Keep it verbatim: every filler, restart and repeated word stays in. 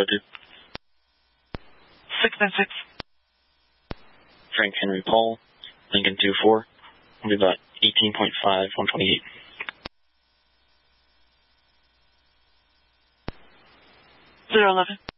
code two. six nine six. Frank Henry Paul, Lincoln two four. Will be about eighteen point five, one twenty-eight. zero eleven.